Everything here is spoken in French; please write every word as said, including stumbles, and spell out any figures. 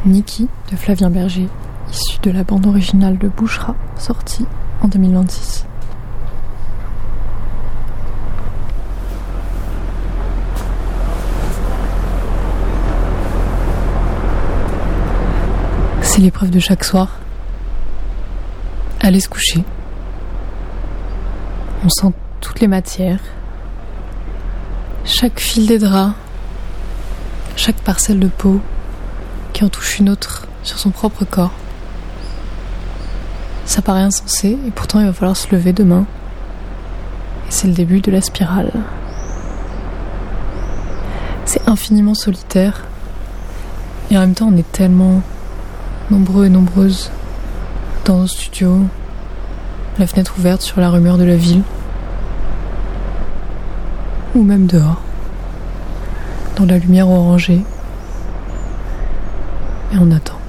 Niki de Flavien Berger, issu de la bande originale de Bouchra, sortie en deux mille vingt-six. C'est l'épreuve de chaque soir. Aller se coucher. On sent toutes les matières, chaque fil des draps, chaque parcelle de peau qui en touche une autre sur son propre corps. Ça paraît insensé et pourtant il va falloir se lever demain. Et c'est le début de la spirale. C'est infiniment solitaire et en même temps on est tellement nombreux et nombreuses dans nos studios, la fenêtre ouverte sur la rumeur de la ville, ou même dehors, dans la lumière orangée, et on attend.